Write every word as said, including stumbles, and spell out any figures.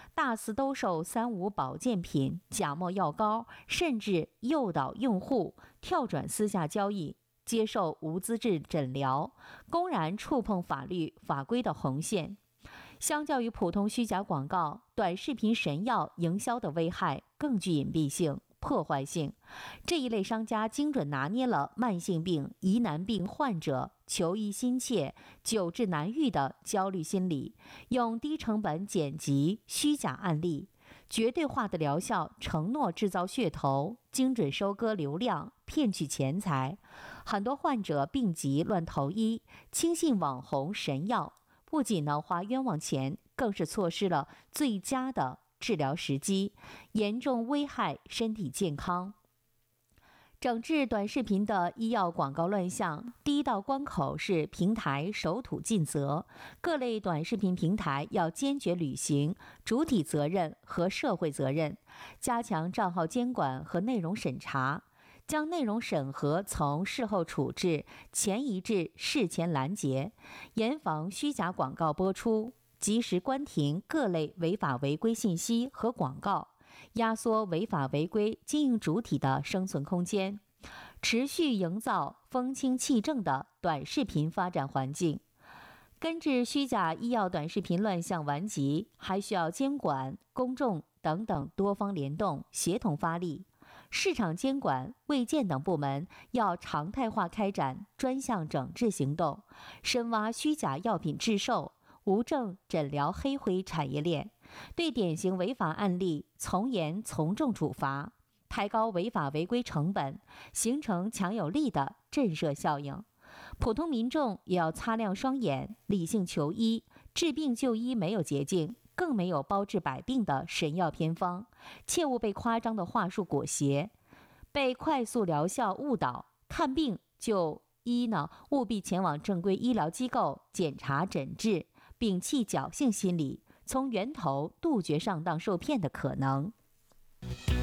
大肆兜售三无保健品、假冒药膏，甚至诱导用户跳转私下交易，接受无资质诊疗，公然触碰法律法规的红线。相较于普通虚假广告，短视频神药营销的危害更具隐蔽性、破坏性。这一类商家精准拿捏了慢性病、疑难病患者求医心切、久治难愈的焦虑心理，用低成本剪辑虚假案例、绝对化的疗效承诺制造噱头，精准收割流量，骗取钱财。很多患者病急乱投医，轻信网红神药，不仅呢花冤枉钱，更是错失了最佳的治疗时机，严重危害身体健康。整治短视频的医药广告乱象，第一道关口是平台守土尽责。各类短视频平台要坚决履行主体责任和社会责任，加强账号监管和内容审查，将内容审核从事后处置前移至事前拦截，严防虚假广告播出，及时关停各类违法违规信息和广告，压缩违法违规经营主体的生存空间，持续营造风清气正的短视频发展环境。根治虚假医药短视频乱象顽疾，还需要监管、公众等等多方联动，协同发力。市场监管、卫健等部门要常态化开展专项整治行动，深挖虚假药品制售、无证诊疗黑灰产业链，对典型违法案例从严从重处罚，抬高违法违规成本，形成强有力的震慑效应。普通民众也要擦亮双眼，理性求医。治病就医没有捷径，更没有包治百病的神药偏方，切勿被夸张的话术裹挟，被快速疗效误导。看病就医呢，务必前往正规医疗机构检查诊治，摒弃侥幸心理，从源头杜绝上当受骗的可能。